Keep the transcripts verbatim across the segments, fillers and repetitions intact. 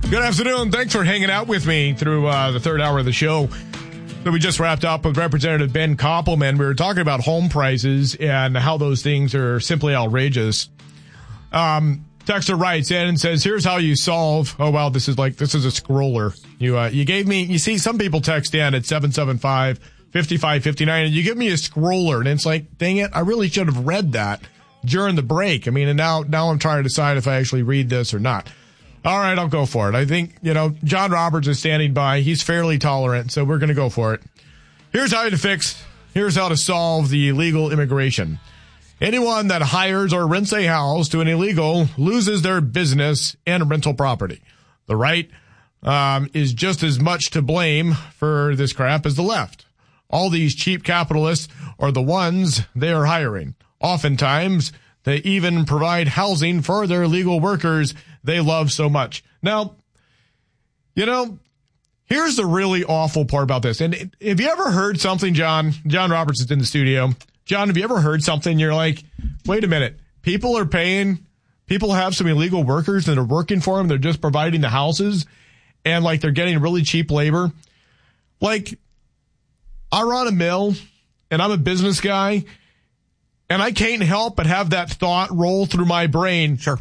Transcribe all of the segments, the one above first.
Good afternoon. Thanks for hanging out with me through uh, the third hour of the show that we just wrapped up with Representative Ben Koppelman. We were talking about home prices and how those things are simply outrageous. Um, Texter writes in and says, here's how you solve. Oh, wow, this is like, this is a scroller. You, uh, you gave me, you see, some people text in at seven seven five, five five five nine and you give me a scroller and it's like, dang it, I really should have read that during the break. I mean, and now, now I'm trying to decide if I actually read this or not. All right, I'll go for it. I think, you know, John Roberts is standing by. He's fairly tolerant, so we're going to go for it. Here's how to fix, here's how to solve the illegal immigration. Anyone that hires or rents a house to an illegal loses their business and rental property. The right um, is just as much to blame for this crap as the left. All these cheap capitalists are the ones they are hiring. Oftentimes, they even provide housing for their illegal workers they love so much. Now, you know, here's the really awful part about this. And have you ever heard something, John? John Roberts is in the studio. John, have you ever heard something? You're like, wait a minute. People are paying, people have some illegal workers that are working for them. They're just providing the houses and like they're getting really cheap labor. Like, I run a mill and I'm a business guy and I can't help but have that thought roll through my brain. Sure.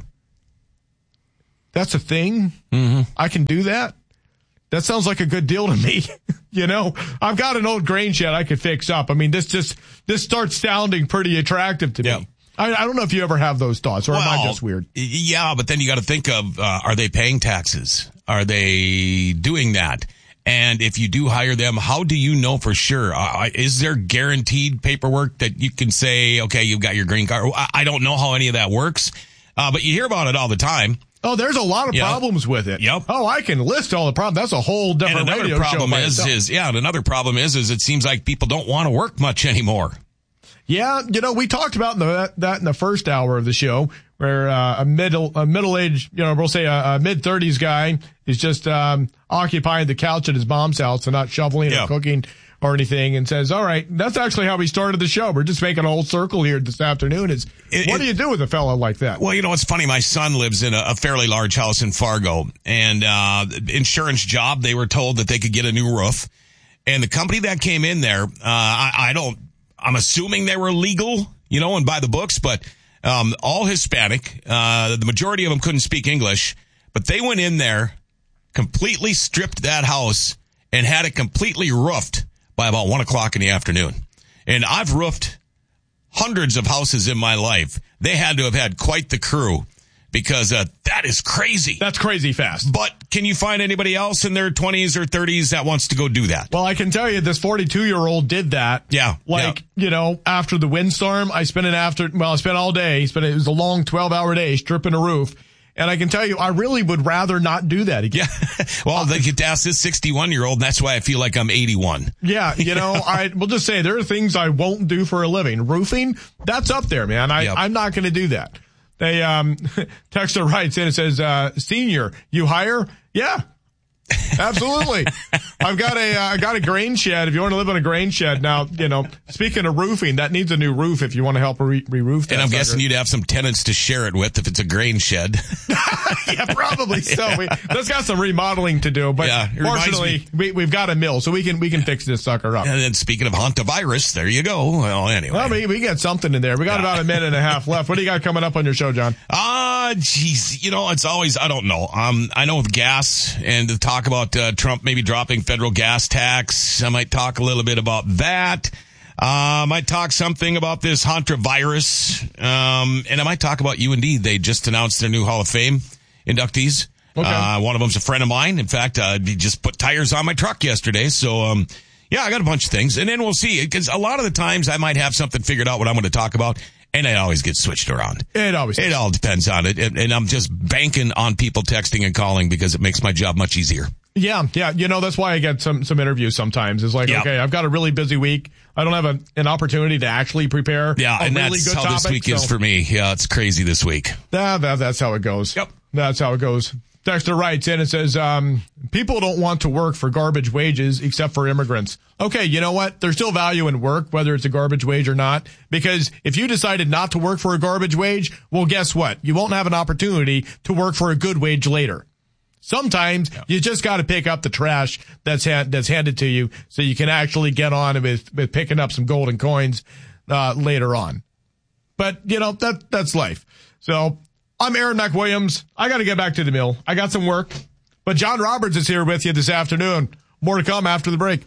That's a thing. Mm-hmm. I can do that. That sounds like a good deal to me. You know, I've got an old grain shed I could fix up. I mean, this just, this starts sounding pretty attractive to yeah. me. I, I don't know if you ever have those thoughts or well, am I just weird? Yeah, but then you got to think of, uh, are they paying taxes? Are they doing that? And if you do hire them, how do you know for sure? Uh, is there guaranteed paperwork that you can say, okay, you've got your green card? I, I don't know how any of that works, uh, but you hear about it all the time. Oh, there's a lot of yep. problems with it. Yep. Oh, I can list all the problems. That's a whole different and another radio problem show by is, itself. is, yeah, and another problem is, is it seems like people don't want to work much anymore. Yeah, you know, we talked about the, that in the first hour of the show, where uh, a middle, a middle-aged, you know, we'll say a, a mid-thirties guy is just um, occupying the couch at his mom's house and not shoveling yeah. or cooking or anything, and says, all right, that's actually how we started the show. We're just making a whole circle here this afternoon. Is it, what it, do you do with a fellow like that? Well, you know, it's funny. My son lives in a, a fairly large house in Fargo, and uh insurance job, they were told that they could get a new roof. And the company that came in there, uh I, I don't, I'm assuming they were legal, you know, and by the books, but um all Hispanic. Uh the majority of them couldn't speak English, but they went in there, completely stripped that house, and had it completely roofed by about one o'clock in the afternoon. And I've roofed hundreds of houses in my life. They had to have had quite the crew because uh, that is crazy. That's crazy fast. But can you find anybody else in their twenties or thirties that wants to go do that? Well, I can tell you this forty-two-year-old did that. Yeah. Like, yeah. you know, after the windstorm, I spent an after, well, I spent all day. Spent, it was a long twelve-hour day stripping a roof. And I can tell you, I really would rather not do that again. Yeah. Well, they could ask this sixty-one-year-old, and that's why I feel like I'm eighty-one. Yeah, you know, I will just say there are things I won't do for a living. Roofing, that's up there, man. I, yep. I'm not going to do that. They, um, Texter writes in and says, uh, senior, you hire? Yeah. Absolutely. I've got a, uh, I got a grain shed. If you want to live in a grain shed now, you know, speaking of roofing, that needs a new roof if you want to help re- re-roof that. And I'm sucker. guessing you'd have some tenants to share it with if it's a grain shed. Yeah, probably so. We, that's got some remodeling to do, but yeah, fortunately we, we've got a mill, so we can, we can fix this sucker up. And then speaking of hantavirus, there you go. Well, anyway. Well, we, we got something in there. We got yeah. about a minute and a half left. What do you got coming up on your show, John? Ah, uh, geez. You know, it's always, I don't know. Um, I know with gas and to talk about, uh, Trump maybe dropping federal gas tax. I might talk a little bit about that. Uh, I might talk something about this hantavirus. Um, and I might talk about U N D. They just announced their new Hall of Fame inductees. Okay. Uh, one of them's a friend of mine. In fact, uh, he just put tires on my truck yesterday. So, um, yeah, I got a bunch of things. And then we'll see. Because a lot of the times I might have something figured out what I'm going to talk about. And it always gets switched around. It always It does. all depends on it. And, and I'm just banking on people texting and calling because it makes my job much easier. Yeah, yeah. You know, that's why I get some, some interviews sometimes. It's like, yep. okay, I've got a really busy week. I don't have a, an opportunity to actually prepare yeah, a and really that's good how topic. this week so. is for me. Yeah, it's crazy this week. Yeah, that, that's how it goes. Yep. That's how it goes. Dexter writes in and says, um, people don't want to work for garbage wages except for immigrants. Okay, you know what? There's still value in work, whether it's a garbage wage or not, because if you decided not to work for a garbage wage, well, guess what? You won't have an opportunity to work for a good wage later. Sometimes yeah. you just got to pick up the trash that's ha- that's handed to you so you can actually get on with, with picking up some golden coins uh, later on. But, you know, that that's life. So I'm Aaron McWilliams. I got to get back to the mill. I got some work. But John Roberts is here with you this afternoon. More to come after the break.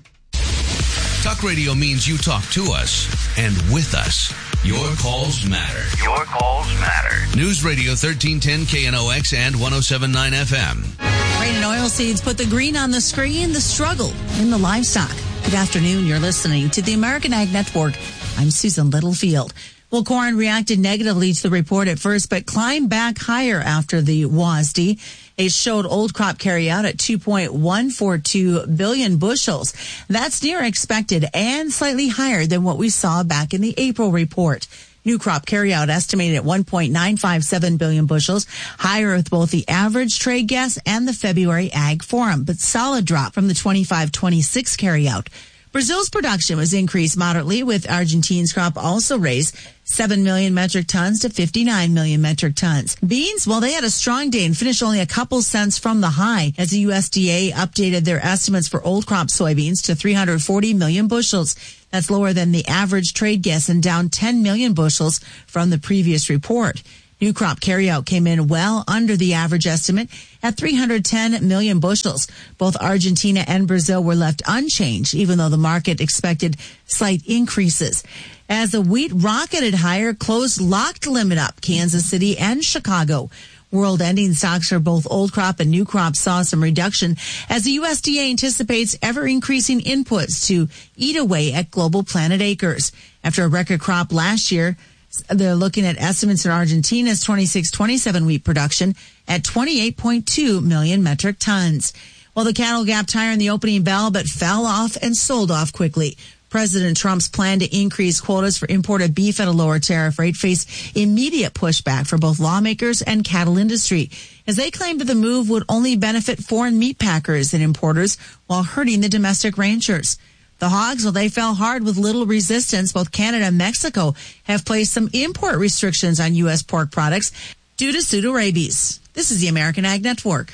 Talk radio means you talk to us and with us. Your calls matter. Your calls matter. News Radio thirteen ten K N O X and one oh seven point nine F M. Rain and Oilseeds put the green on the screen, the struggle in the livestock. Good afternoon. You're listening to the American Ag Network. I'm Susan Littlefield. Well, corn reacted negatively to the report at first, but climbed back higher after the W A S D. It showed old crop carryout at two point one four two billion bushels. That's near expected and slightly higher than what we saw back in the April report. New crop carryout estimated at one point nine five seven billion bushels, higher with both the average trade guess and the February Ag Forum, but solid drop from the twenty-five twenty-six carryout. Brazil's production was increased moderately, with Argentina's crop also raised seven million metric tons to fifty-nine million metric tons. Beans, well, they had a strong day and finished only a couple cents from the high as the U S D A updated their estimates for old crop soybeans to three hundred forty million bushels. That's lower than the average trade guess and down ten million bushels from the previous report. New crop carryout came in well under the average estimate at three hundred ten million bushels. Both Argentina and Brazil were left unchanged, even though the market expected slight increases. As the wheat rocketed higher, closed locked limit up Kansas City and Chicago. World ending stocks for both old crop and new crop saw some reduction as the U S D A anticipates ever-increasing inputs to eat away at global planted acres. After a record crop last year, they're looking at estimates in Argentina's twenty-six twenty-seven wheat production at twenty-eight point two million metric tons. Well, the cattle gapped higher in the opening bell, but fell off and sold off quickly. President Trump's plan to increase quotas for imported beef at a lower tariff rate faced immediate pushback for both lawmakers and cattle industry, as they claimed that the move would only benefit foreign meat packers and importers while hurting the domestic ranchers. The hogs, well, they fell hard with little resistance. Both Canada and Mexico have placed some import restrictions on U S pork products due to pseudorabies. This is the American Ag Network.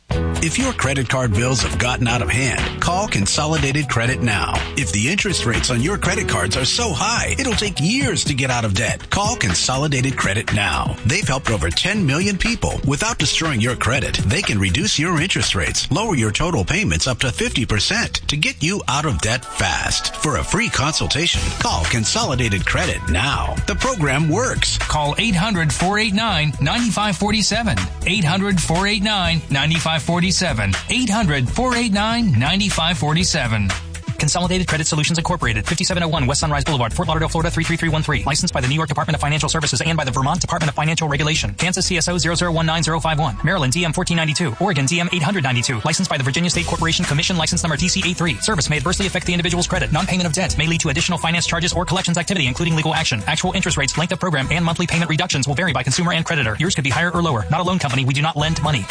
If your credit card bills have gotten out of hand, call Consolidated Credit now. If the interest rates on your credit cards are so high, it'll take years to get out of debt. Call Consolidated Credit now. They've helped over ten million people. Without destroying your credit, they can reduce your interest rates, lower your total payments up to fifty percent to get you out of debt fast. For a free consultation, call Consolidated Credit now. The program works. Call eight hundred, four eight nine, nine five four seven. eight hundred, four eight nine, nine five four seven. eight hundred, four eight nine, nine five four seven. Consolidated Credit Solutions Incorporated, fifty-seven oh one West Sunrise Boulevard, Fort Lauderdale, Florida three three three one three. Licensed by the New York Department of Financial Services and by the Vermont Department of Financial Regulation. Kansas C S O zero zero one nine zero five one. Maryland D M fourteen ninety-two. Oregon D M eight hundred ninety-two. Licensed by the Virginia State Corporation Commission, license number T C A three. Service may adversely affect the individual's credit. Non-payment of debt may lead to additional finance charges or collections activity, including legal action. Actual interest rates, length of program, and monthly payment reductions will vary by consumer and creditor. Yours could be higher or lower. Not a loan company. We do not lend money.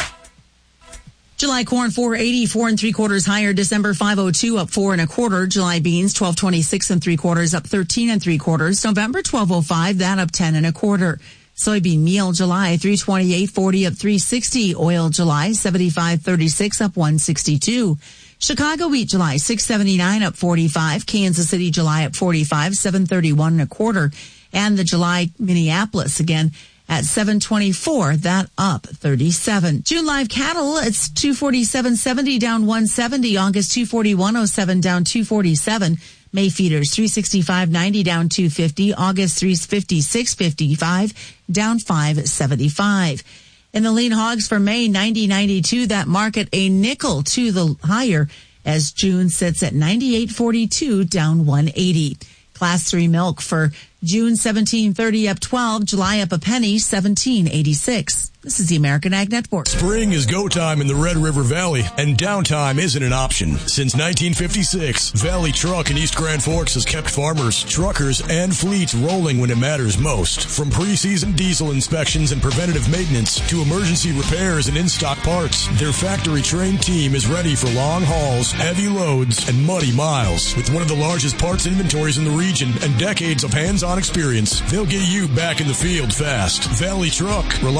July corn four eighty, four and three quarters higher. December five oh two up four and a quarter. July beans twelve twenty-six and three quarters up thirteen and three quarters. November twelve oh five, that up ten and a quarter. Soybean meal July three twenty-eight forty up three sixty. Oil July seventy-five thirty-six up one sixty-two. Chicago wheat July six seventy-nine up forty-five. Kansas City July up forty-five, seven thirty-one and a quarter. And the July Minneapolis again at seven twenty-four, that up thirty-seven. June live cattle, it's two forty-seven seventy down one seventy. August two forty-one oh seven down two forty-seven. May feeders three sixty-five ninety down two fifty. August three fifty-six fifty-five down five seventy-five. In the lean hogs for May ninety ninety-two, that market a nickel to the higher as June sits at ninety-eight forty-two down one eighty. Class three milk for June seventeen thirty up twelve, July up a penny, seventeen eighty-six. This is the American Ag Network. Spring is go time in the Red River Valley, and downtime isn't an option. Since nineteen fifty-six, Valley Truck in East Grand Forks has kept farmers, truckers, and fleets rolling when it matters most. From pre-season diesel inspections and preventative maintenance to emergency repairs and in-stock parts, their factory-trained team is ready for long hauls, heavy loads, and muddy miles. With one of the largest parts inventories in the region and decades of hands-on experience, they'll get you back in the field fast. Valley Truck, reliable service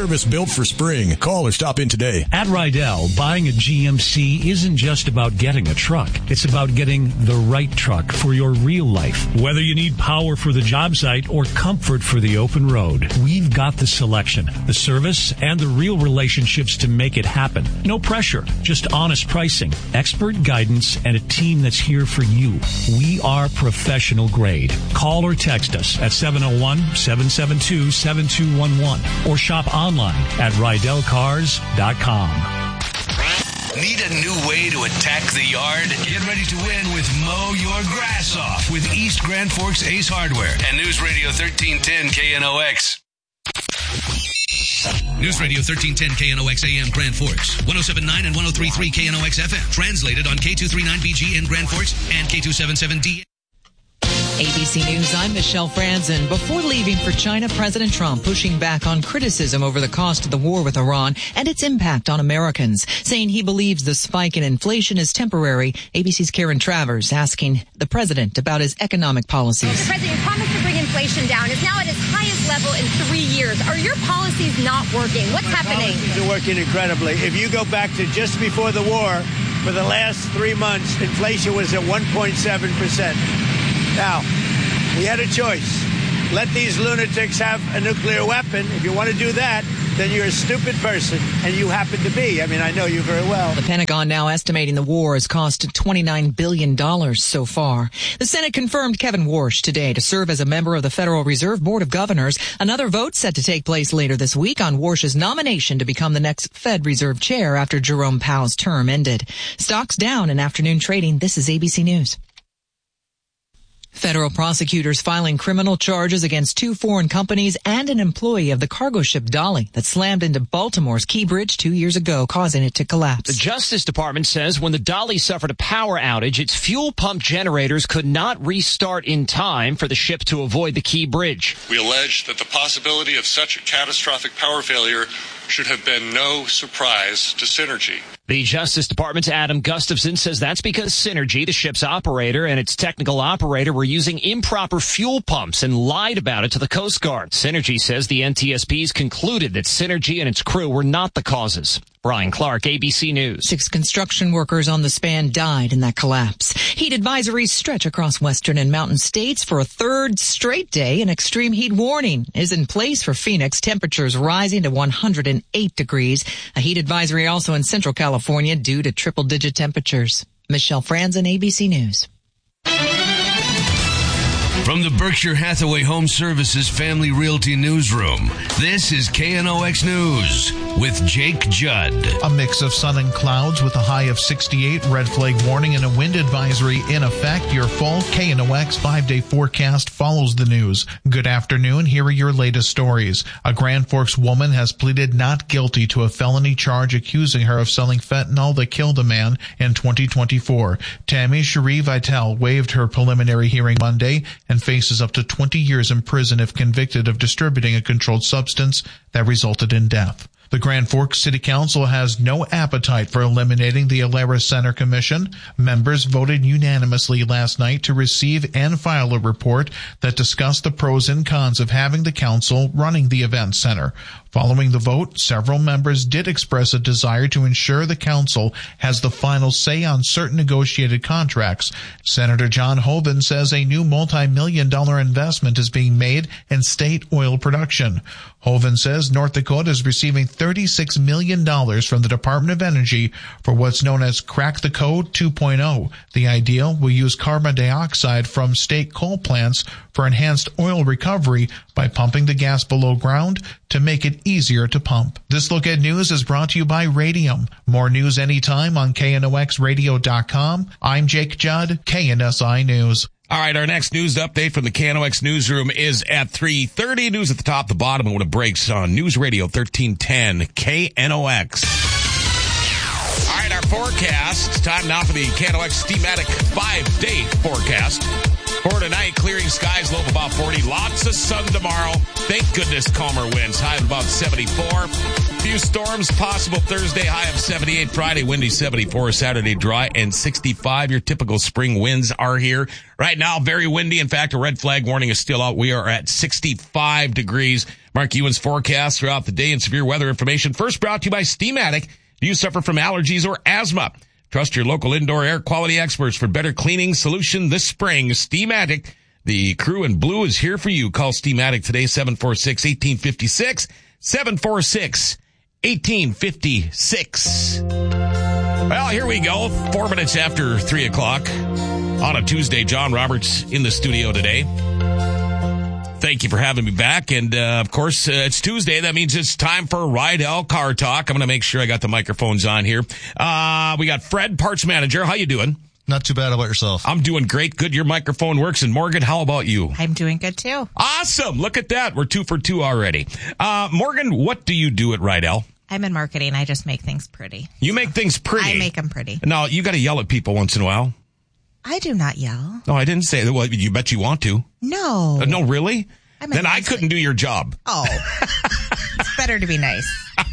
service built for spring. Call or stop in today. At Rydell, buying a G M C isn't just about getting a truck. It's about getting the right truck for your real life. Whether you need power for the job site or comfort for the open road, we've got the selection, the service, and the real relationships to make it happen. No pressure, just honest pricing, expert guidance, and a team that's here for you. We are professional grade. Call or text us at seven oh one, seven seven two, seven two one one or shop online at rydell cars dot com. Need a new way to attack the yard? Get ready to win with Mow Your Grass Off with East Grand Forks Ace Hardware and News Radio thirteen ten K N O X. News Radio thirteen ten K N O X A M Grand Forks, one oh seven point nine and one oh three point three K N O X F M. Translated on K two thirty-nine B G in Grand Forks and K two seventy-seven D. A B C News, I'm Michelle Franzen. Before leaving for China, President Trump pushing back on criticism over the cost of the war with Iran and its impact on Americans, saying he believes the spike in inflation is temporary. A B C's Karen Travers asking the president about his economic policies. The president promised to bring inflation down. It's now at its highest level in three years. Are your policies not working? What's My happening? Policies are working incredibly. If you go back to just before the war, for the last three months, inflation was at one point seven percent. Now, we had a choice. Let these lunatics have a nuclear weapon. If you want to do that, then you're a stupid person, and you happen to be. I mean, I know you very well. The Pentagon now estimating the war has cost twenty-nine billion dollars so far. The Senate confirmed Kevin Warsh today to serve as a member of the Federal Reserve Board of Governors. Another vote set to take place later this week on Warsh's nomination to become the next Fed Reserve Chair after Jerome Powell's term ended. Stocks down in afternoon trading. This is A B C News. Federal prosecutors filing criminal charges against two foreign companies and an employee of the cargo ship Dolly that slammed into Baltimore's Key Bridge two years ago, causing it to collapse. The Justice Department says when the Dolly suffered a power outage, its fuel pump generators could not restart in time for the ship to avoid the Key Bridge. We allege that the possibility of such a catastrophic power failure should have been no surprise to Synergy. The Justice Department's Adam Gustafson says that's because Synergy, the ship's operator, and its technical operator were using improper fuel pumps and lied about it to the Coast Guard. Synergy says the N T S Bs concluded that Synergy and its crew were not the causes. Brian Clark, A B C News. Six construction workers on the span died in that collapse. Heat advisories stretch across western and mountain states for a third straight day. An extreme heat warning is in place for Phoenix. Temperatures rising to one hundred eight degrees. A heat advisory also in central California due to triple-digit temperatures. Michelle Franzen, A B C News. From the Berkshire Hathaway Home Services Family Realty Newsroom, this is K N O X News with Jake Judd. A mix of sun and clouds with a high of sixty-eight, red flag warning and a wind advisory in effect. Your full K N O X five-day forecast follows the news. Good afternoon. Here are your latest stories. A Grand Forks woman has pleaded not guilty to a felony charge accusing her of selling fentanyl that killed a man in twenty twenty-four. Tammy Cherie Vitale waived her preliminary hearing Monday and faces up to twenty years in prison if convicted of distributing a controlled substance that resulted in death. The Grand Forks City Council has no appetite for eliminating the Alara Center Commission. Members voted unanimously last night to receive and file a report that discussed the pros and cons of having the council running the event center. Following the vote, several members did express a desire to ensure the council has the final say on certain negotiated contracts. Senator John Hoeven says a new multi-million dollar investment is being made in state oil production. Hoeven says North Dakota is receiving thirty-six million dollars from the Department of Energy for what's known as Crack the Code two point oh. The idea will use carbon dioxide from state coal plants for enhanced oil recovery by pumping the gas below ground to make it easier to pump. This Look at News is brought to you by Radium. More news anytime on K N O X radio dot com. I'm Jake Judd, K N S I News. All right, our next news update from the K N O X newsroom is at three thirty. News at the top, the bottom, and when it breaks on News Radio thirteen ten K N O X. All right, our forecast. Time now for the K N O X Steamatic five-day forecast. For tonight, clearing skies, low of about forty. Lots of sun tomorrow. Thank goodness, calmer winds. High of about seventy-four. Few storms possible Thursday, high of seventy-eight. Friday, windy seventy-four. Saturday, dry and sixty-five. Your typical spring winds are here. Right now, very windy. In fact, a red flag warning is still out. We are at sixty-five degrees. Mark Ewan's forecast throughout the day and severe weather information. First brought to you by Steamatic. Do you suffer from allergies or asthma? Trust your local indoor air quality experts for better cleaning solution this spring. Steamatic. The crew in blue is here for you. Call Steamatic today, seven four six, one eight five six. seven four six, one eight five six. Well, here we go. Four minutes after three o'clock on a Tuesday. John Roberts in the studio today. Thank you for having me back. And, uh, of course, uh, it's Tuesday. That means it's time for Rydell Car Talk. I'm going to make sure I got the microphones on here. Uh, we got Fred, parts manager. How you doing? Not too bad. How about yourself? I'm doing great. Good. Your microphone works. And Morgan, how about you? I'm doing good too. Awesome. Look at that. We're two for two already. Uh, Morgan, what do you do at Rydell? I'm in marketing. I just make things pretty. You make things pretty? I make them pretty. Now, you got to yell at people once in a while. I do not yell. No, I didn't say that. Well, you bet you want to. No. Uh, no, really? I then I couldn't do your job. Oh. It's better to be nice.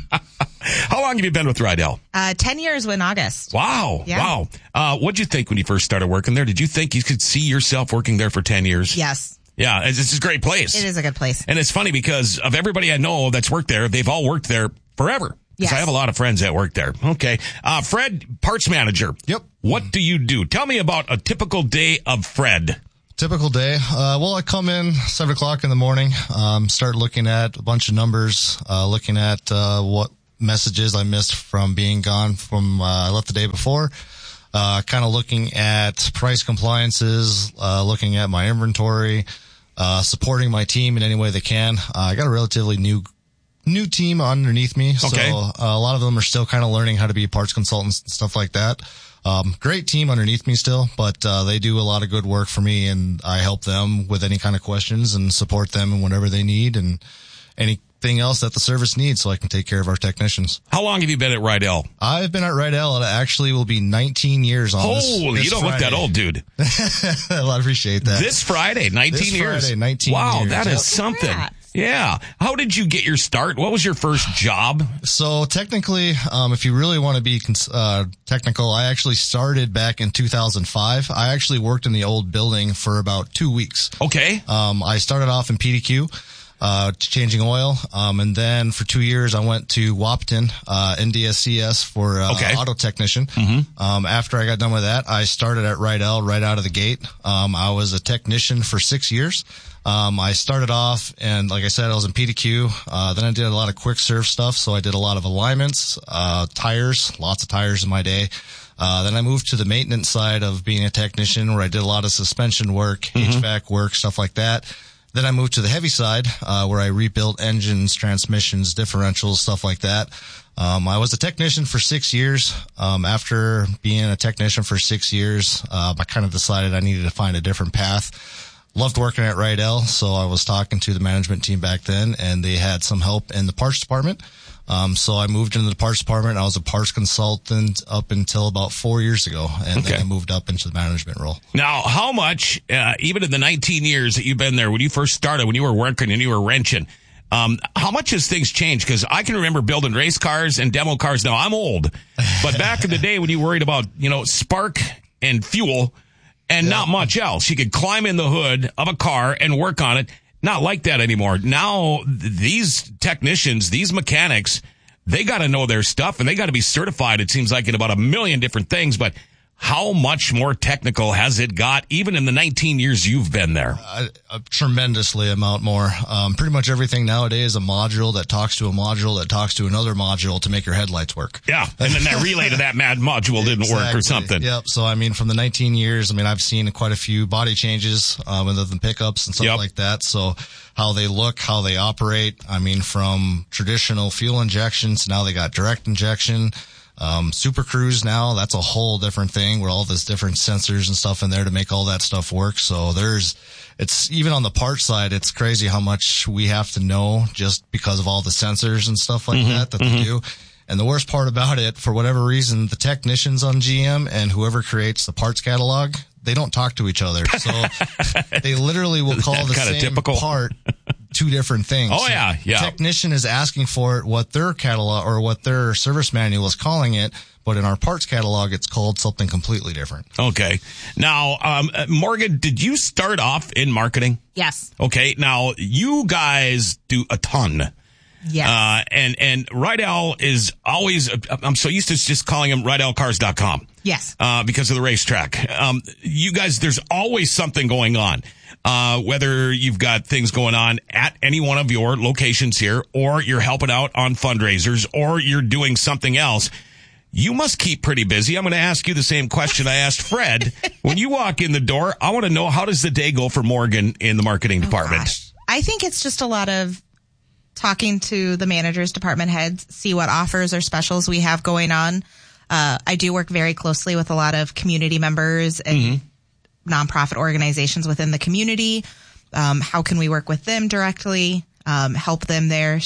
How long have you been with Rydell? Uh, ten years in August. Wow. Yeah. Wow. Uh, what'd you think when you first started working there? Did you think you could see yourself working there for ten years? Yes. Yeah. It's, it's a great place. It is a good place. And it's funny because of everybody I know that's worked there, they've all worked there forever. Because yes. I have a lot of friends that work there. Okay. Uh, Fred, parts manager. Yep. What do you do? Tell me about a typical day of Fred. Typical day. Uh, well, I come in seven o'clock in the morning, um, start looking at a bunch of numbers, uh, looking at, uh, what messages I missed from being gone from, uh, I left the day before, uh, kind of looking at price compliances, uh, looking at my inventory, uh, supporting my team in any way they can. Uh, I got a relatively new new team underneath me. Okay. So uh, a lot of them are still kind of learning how to be parts consultants and stuff like that. Um, great team underneath me still, but, uh, they do a lot of good work for me, and I help them with any kind of questions and support them in whatever they need and anything else that the service needs so I can take care of our technicians. How long have you been at Rydell? I've been at Rydell, and it actually will be nineteen years on this. Holy, this you don't Friday. look that old, dude. Well, I appreciate that. This Friday, nineteen this years. Friday, nineteen wow, years. that is something. Yeah. How did you get your start? What was your first job? So technically, um, if you really want to be uh, technical, I actually started back in two thousand five. I actually worked in the old building for about two weeks. Okay. Um, I started off in P D Q, uh, changing oil. Um, and then for two years, I went to Wapton, uh, N D S C S for, uh, okay. auto technician. Mm-hmm. Um, after I got done with that, I started at Rydell right out of the gate. Um, I was a technician for six years. Um, I started off, and like I said, I was in P D Q. Uh, then I did a lot of quick serve stuff. So I did a lot of alignments, uh, tires, lots of tires in my day. Uh, then I moved to the maintenance side of being a technician, where I did a lot of suspension work, mm-hmm. H V A C work, stuff like that. Then I moved to the heavy side, uh, where I rebuilt engines, transmissions, differentials, stuff like that. Um, I was a technician for six years. Um, after being a technician for six years, uh, I kind of decided I needed to find a different path. Loved working at Rydell, so I was talking to the management team back then, and they had some help in the parts department. Um, so I moved into the parts department. I was a parts consultant up until about four years ago, and okay. then I moved up into the management role. Now, how much, uh, even in the nineteen years that you've been there, when you first started, when you were working and you were wrenching, um, how much has things changed? Because I can remember building race cars and demo cars. Now, I'm old, but back in the day when you worried about, you know, spark and fuel, and yeah. not much else. You could climb in the hood of a car and work on it. Not like that anymore. Now, th- these technicians, these mechanics, they got to know their stuff, and they got to be certified, it seems like, in about a million different things. But how much more technical has it got, even in the nineteen years you've been there? Uh, a tremendously amount more. Um, pretty much everything nowadays is a module that talks to a module that talks to another module to make your headlights work. Yeah, and then that relay to that mad module didn't exactly. work or something. Yep. So, I mean, from the nineteen years, I mean, I've seen quite a few body changes, um, other than pickups and stuff yep. like that. So, how they look, how they operate. I mean, from traditional fuel injections, now they got direct injection. Um, Super Cruise now, that's a whole different thing where all this different sensors and stuff in there to make all that stuff work. So there's, it's even on the part side, it's crazy how much we have to know just because of all the sensors and stuff like mm-hmm, that that mm-hmm. they do. And the worst part about it, for whatever reason, the technicians on G M and whoever creates the parts catalog, they don't talk to each other. So they literally will call the same typical? part two different things. Oh, yeah, yeah. The technician is asking for it, what their catalog or what their service manual is calling it, but in our parts catalog, it's called something completely different. Okay. Now, um, uh, Morgan, did you start off in marketing? Yes. Okay. Now, you guys do a ton. Yes. Uh, and, and Rydell is always, uh, I'm so used to just calling him Rydell Cars dot com. Yes. Uh, because of the racetrack. Um, you guys, there's always something going on. Uh, whether you've got things going on at any one of your locations here, or you're helping out on fundraisers, or you're doing something else. You must keep pretty busy. I'm going to ask you the same question I asked Fred. When you walk in the door, I want to know, how does the day go for Morgan in the marketing department? Gosh. I think it's just a lot of talking to the managers, department heads, see what offers or specials we have going on. Uh, I do work very closely with a lot of community members and mm-hmm. nonprofit organizations within the community. Um, how can we work with them directly, um, help them there,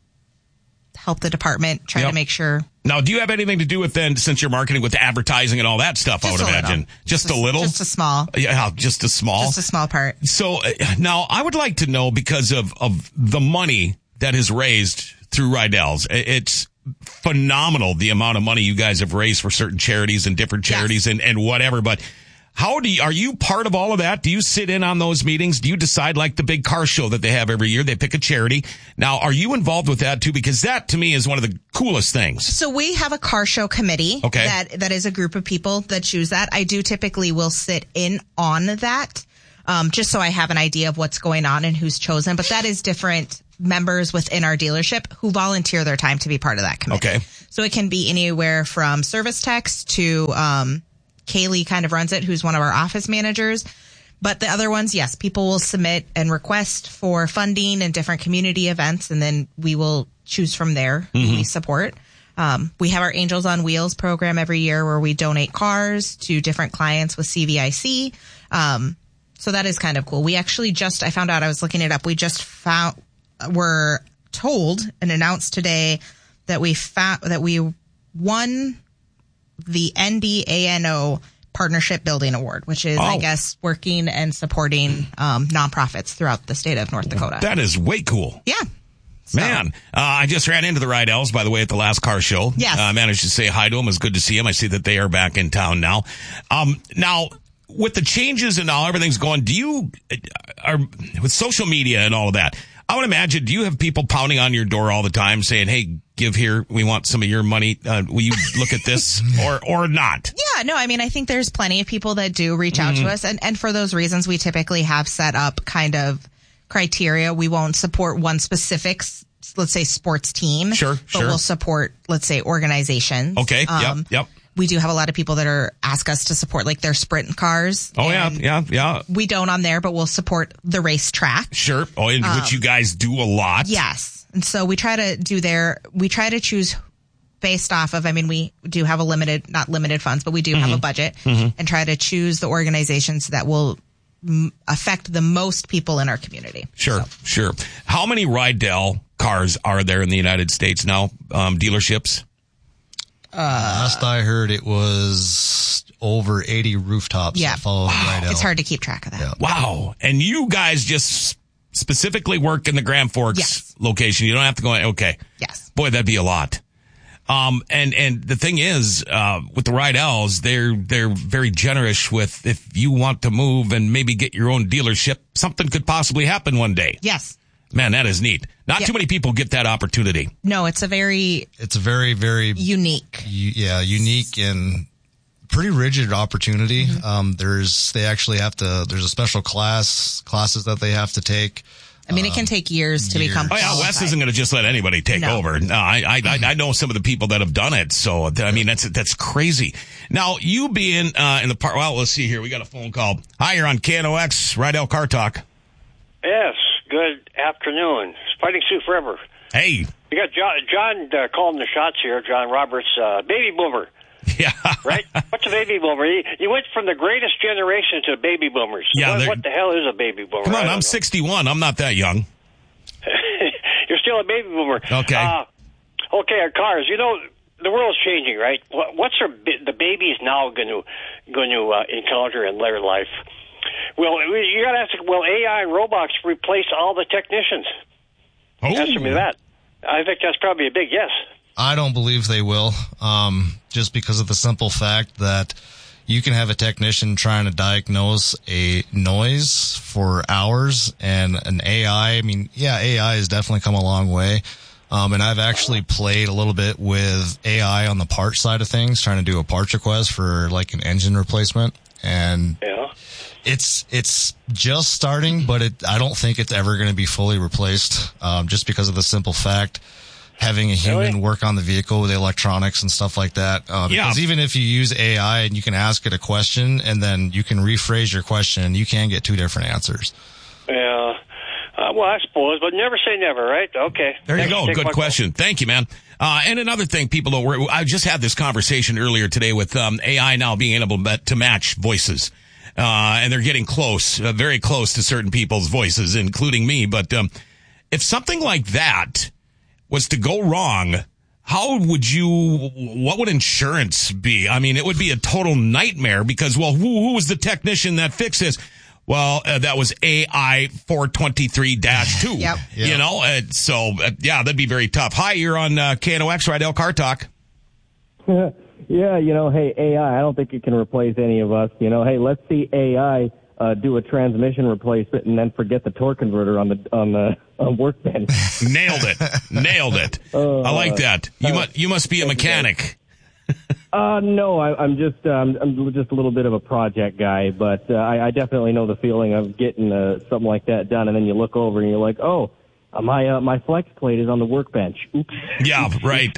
help the department, try yep. to make sure. Now, do you have anything to do with then, since you're marketing, with advertising and all that stuff, just I would imagine? Little. Just, just a little? Just a small. Yeah, just a small? Just a small part. So uh, now I would like to know, because of, of the money that is raised through Rydell's, it's phenomenal the amount of money you guys have raised for certain charities and different charities yes. and, and whatever, but how do you, are you part of all of that? Do you sit in on those meetings? Do you decide, like the big car show that they have every year? They pick a charity. Now, are you involved with that too? Because that to me is one of the coolest things. So we have a car show committee. Okay. That, that is a group of people that choose that. I do typically will sit in on that, um, just so I have an idea of what's going on and who's chosen. But that is different members within our dealership who volunteer their time to be part of that committee. Okay. So it can be anywhere from service techs to, um, Kaylee kind of runs it, who's one of our office managers. But the other ones, yes, people will submit and request for funding and different community events, and then we will choose from there who Mm-hmm. we support. Um, we have our Angels on Wheels program every year where we donate cars to different clients with C V I C. Um, so that is kind of cool. We actually just, I found out, I was looking it up, we just found, were told and announced today that we found, that we won the N D A N O Partnership Building Award, which is, oh. I guess, working and supporting um, nonprofits throughout the state of North Dakota. That is way cool. Yeah. So. Man, uh, I just ran into the Rydells, by the way, at the last car show. Yes. I uh, managed to say hi to them. It was good to see them. I see that they are back in town now. Um, now, with the changes and all everything's going, do you, are, with social media and all of that, I would imagine, do you have people pounding on your door all the time saying, hey, give here, we want some of your money, uh, will you look at this, or or not? Yeah, no, I mean, I think there's plenty of people that do reach out mm-hmm. to us, and, and for those reasons, we typically have set up kind of criteria. We won't support one specific, let's say, sports team. Sure, but sure. we'll support, let's say, organizations. Okay, um, yep, yep. We do have a lot of people that are ask us to support like their sprint cars. Oh yeah, yeah, yeah. We don't on there, but we'll support the racetrack. Sure. Oh, in um, which you guys do a lot. Yes. And so we try to do their, we try to choose based off of, I mean, we do have a limited, not limited funds, but we do mm-hmm. have a budget mm-hmm. and try to choose the organizations that will m- affect the most people in our community. Sure, so. sure. How many Rydell cars are there in the United States now, um, dealerships? Uh, Last I heard, it was over eighty rooftops. Yeah. That follow wow. Rydell. It's hard to keep track of that. Yeah. Wow. And you guys just specifically work in the Grand Forks yes. location. You don't have to go, okay. Yes. Boy, that'd be a lot. Um, and, and the thing is, uh, with the Rydells, they're, they're very generous with, if you want to move and maybe get your own dealership, something could possibly happen one day. Yes. Man, that is neat. Not yep. too many people get that opportunity. No, it's a very... It's a very, very... Unique. Yeah, unique and pretty rigid opportunity. Mm-hmm. Um, there's, they actually have to, there's a special class, classes that they have to take. I mean, it can take years to years. become Oh, yeah, qualified. Wes isn't going to just let anybody take No. over. No, I, I, I know some of the people that have done it. So, I mean, that's, that's crazy. Now, you being, uh, in the part, well, let's see here. We got a phone call. Hi, you're on K N O X, Rydell Car Talk. Yes, good afternoon. Fighting Sioux Forever. Hey. You got John, John uh, calling the shots here, John Roberts, uh, baby boomer. Yeah. Right? What's a baby boomer? You, you went from the greatest generation to baby boomers. Yeah, what, what the hell is a baby boomer? Come on, I'm know. sixty-one. I'm not that young. You're still a baby boomer. Okay. Uh, okay, our cars. You know, the world's changing, right? What, what's our, the baby is now going to going to uh, encounter in their life? Well, you got to ask, will A I and robots replace all the technicians? Oh. Answer me that. I think that's probably a big yes. I don't believe they will, um, just because of the simple fact that you can have a technician trying to diagnose a noise for hours, and an A I, I mean, yeah, A I has definitely come a long way. Um, and I've actually played a little bit with A I on the part side of things, trying to do a parts request for like an engine replacement. And yeah. it's, it's just starting, but it, I don't think it's ever going to be fully replaced, um, just because of the simple fact having a human really? work on the vehicle with electronics and stuff like that. Uh, yeah. Because even if you use A I and you can ask it a question and then you can rephrase your question, you can get two different answers. Yeah. Uh, well, I suppose, but never say never, right? Okay. There you Thanks. go. Good question. Call. Thank you, man. Uh, and another thing people don't worry, I just had this conversation earlier today with um, A I now being able to match voices. Uh, and they're getting close, uh, very close to certain people's voices, including me. But um, if something like that was to go wrong, how would you, what would insurance be? I mean, it would be a total nightmare because, well, who, who was the technician that fixed this? Well, uh, that was A I four twenty-three dash two. Yep. Yep. You know, uh, so, uh, yeah, that'd be very tough. Hi, you're on uh, K N O X, Rydell Car Talk. Yeah, you know, hey, A I, I don't think it can replace any of us. You know, hey, let's see A I uh, do a transmission replacement and then forget the torque converter on the on the on workbench. Nailed it. Nailed it. Uh, I like that. You, uh, mu- you must be a mechanic. Uh, no, I, I'm just um, I'm just a little bit of a project guy, but uh, I, I definitely know the feeling of getting uh, something like that done, and then you look over and you're like, oh, uh, my uh, my flex plate is on the workbench. Oops. Yeah, right.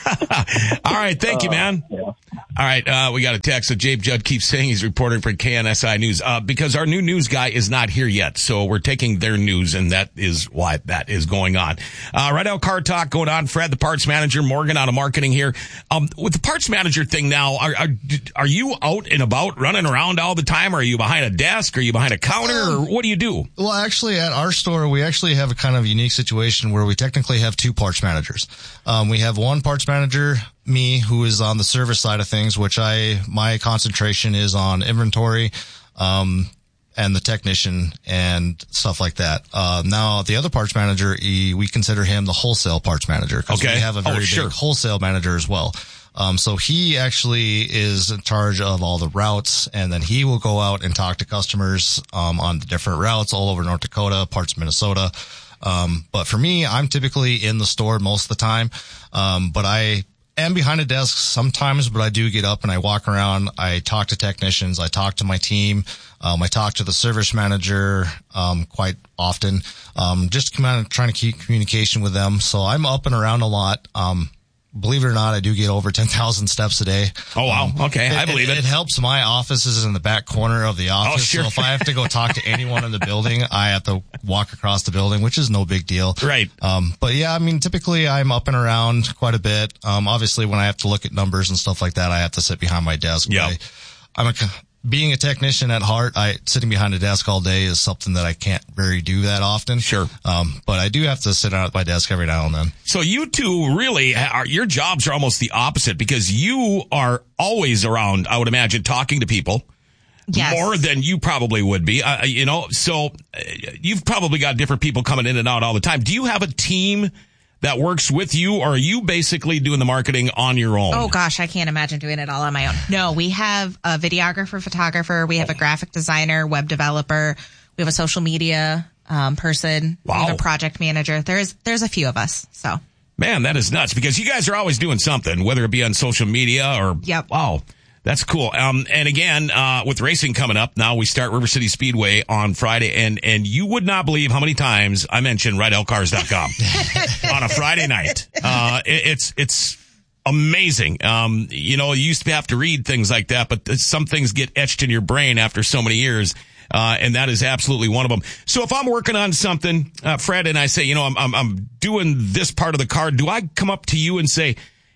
All right, thank you, man. Uh, yeah. All right, uh, we got a text. So Jabe Judd keeps saying he's reporting for K N S I News uh, because our new news guy is not here yet. So we're taking their news, and that is why that is going on. Uh, Rydell Car Talk going on. Fred, the parts manager, Morgan out of marketing here. Um, with the parts manager thing now, are, are are you out and about, running around all the time? Or are you behind a desk? Are you behind a counter? Or what do you do? Well, actually, at our store, we actually have a kind of unique situation where we technically have two parts managers. Um, we have one parts manager, me, who is on the service side of things, which I, my concentration is on inventory, um, and the technician and stuff like that. Uh, now the other parts manager, he, we consider him the wholesale parts manager because okay. we have a very oh, sure. big wholesale manager as well. Um, so he actually is in charge of all the routes, and then he will go out and talk to customers, um, on the different routes all over North Dakota, parts of Minnesota. Um, but for me, I'm typically in the store most of the time. Um, but I am behind a desk sometimes, but I do get up and I walk around. I talk to technicians. I talk to my team. Um, I talk to the service manager, um, quite often. Um, just kind of trying to keep communication with them. So I'm up and around a lot. Um, Believe it or not, I do get over ten thousand steps a day. Oh, wow. Okay. Um, I believe it, it. It helps. My office is in the back corner of the office. Oh, sure. So if I have to go talk to anyone in the building, I have to walk across the building, which is no big deal. Right. Um, but yeah, I mean, typically I'm up and around quite a bit. Um, obviously when I have to look at numbers and stuff like that, I have to sit behind my desk. Yeah. I'm a, being a technician at heart, I sitting behind a desk all day is something that I can't very do that often. Sure. Um, but I do have to sit at my desk every now and then. So you two really are, your jobs are almost the opposite because you are always around, I would imagine, talking to people. Yes. More than you probably would be, uh, you know, so uh, you've probably got different people coming in and out all the time. Do you have a team that works with you, or are you basically doing the marketing on your own? Oh gosh, I can't imagine doing it all on my own. No, we have a videographer, photographer, we have a graphic designer, web developer, we have a social media um, person, wow. we have a project manager. There's there's a few of us. So man, that is nuts because you guys are always doing something, whether it be on social media or yep. Wow. That's cool. Um, and again, uh, with racing coming up, now we start River City Speedway on Friday, and, and you would not believe how many times I mentioned Rydell Cars dot com on a Friday night. Uh, it, it's, it's amazing. Um, you know, you used to have to read things like that, but some things get etched in your brain after so many years. Uh, and that is absolutely one of them. So if I'm working on something, uh, Fred, and I say, you know, I'm, I'm, I'm doing this part of the car, do I come up to you and say,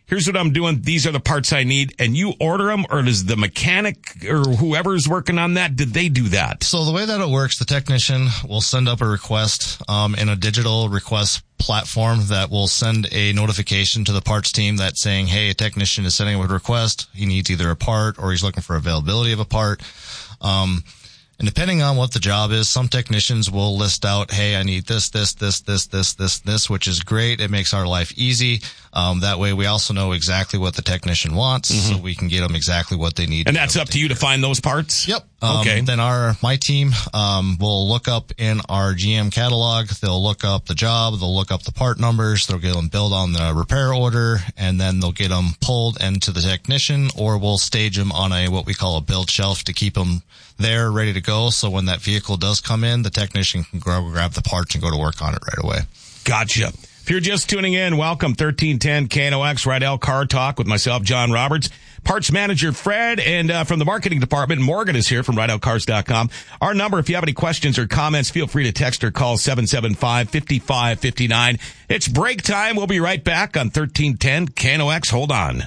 here's what I'm doing. These are the parts I need. And you order them, or does the mechanic or whoever's working on that, did they do that? So the way that it works, the technician will send up a request um, in a digital request platform that will send a notification to the parts team that's saying, hey, a technician is sending a request. He needs either a part or he's looking for availability of a part. Um, and depending on what the job is, some technicians will list out, hey, I need this, this, this, this, this, this, this, which is great. It makes our life easy. Um, that way we also know exactly what the technician wants, mm-hmm. so we can get them exactly what they need. And that's up to you to find those parts? Yep. Um, okay. Then our, my team, um, will look up in our G M catalog. They'll look up the job. They'll look up the part numbers. They'll get them billed on the repair order, and then they'll get them pulled into the technician, or we'll stage them on a, what we call a build shelf to keep them there ready to go. So when that vehicle does come in, the technician can grab, grab the parts and go to work on it right away. Gotcha. If you're just tuning in, welcome. thirteen ten K N O X, Rydell Car Talk with myself, John Roberts, parts manager Fred, and uh, from the marketing department, Morgan is here from Rydell Cars dot com. Our number, if you have any questions or comments, feel free to text or call seven seven five, five five five nine. It's break time. We'll be right back on thirteen ten K N O X. Hold on.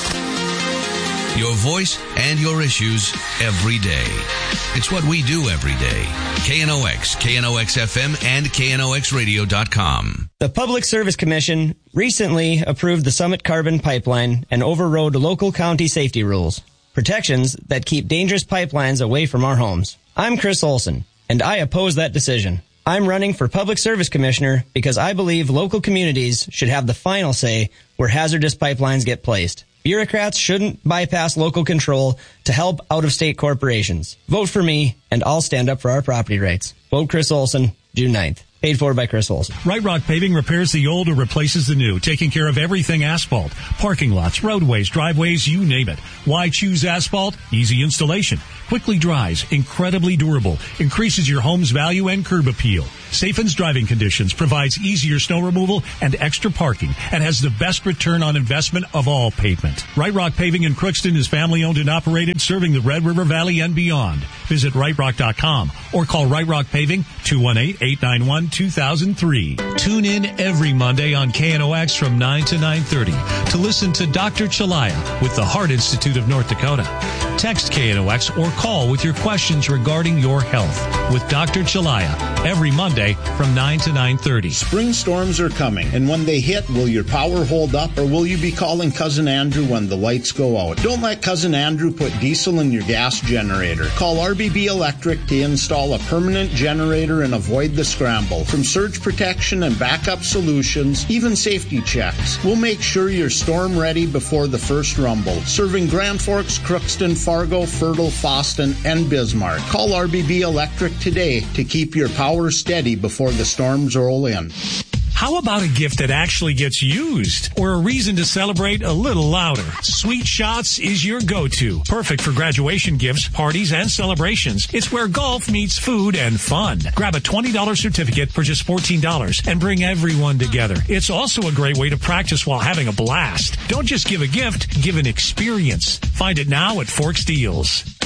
Your voice and your issues every day. It's what we do every day. K N O X, K N O X F M, and K N O X radio dot com. The Public Service Commission recently approved the Summit Carbon Pipeline and overrode local county safety rules, protections that keep dangerous pipelines away from our homes. I'm Chris Olson, and I oppose that decision. I'm running for Public Service Commissioner because I believe local communities should have the final say where hazardous pipelines get placed. Bureaucrats shouldn't bypass local control to help out-of-state corporations. Vote for me, and I'll stand up for our property rights. Vote Chris Olson, June ninth. Paid for by Chris Olson. Right Rock Paving repairs the old or replaces the new, taking care of everything asphalt. Parking lots, roadways, driveways, you name it. Why choose asphalt? Easy installation. Quickly dries, incredibly durable, increases your home's value and curb appeal. Safens driving conditions, provides easier snow removal and extra parking, and has the best return on investment of all pavement. Right Rock Paving in Crookston is family owned and operated, serving the Red River Valley and beyond. Visit right rock dot com or call Right Rock Paving two one eight, eight nine one, two thousand three. Tune in every Monday on K N O X from nine to nine thirty to listen to Doctor Chalaya with the Heart Institute of North Dakota. Text K N O X or call with your questions regarding your health with Doctor Chalaya every Monday from nine to nine thirty. Spring storms are coming, and when they hit, will your power hold up, or will you be calling Cousin Andrew when the lights go out? Don't let Cousin Andrew put diesel in your gas generator. Call R B B Electric to install a permanent generator and avoid the scramble. From surge protection and backup solutions, even safety checks, we'll make sure you're storm ready before the first rumble. Serving Grand Forks, Crookston, Fargo, Fertile, Foston, and Bismarck. Call R B B Electric today to keep your power steady before the storms roll in. How about a gift that actually gets used or a reason to celebrate a little louder? Sweet Shots is your go-to. Perfect for graduation gifts, parties, and celebrations. It's where golf meets food and fun. Grab a twenty dollars certificate for just fourteen dollars and bring everyone together. It's also a great way to practice while having a blast. Don't just give a gift, give an experience. Find it now at Forks Deals.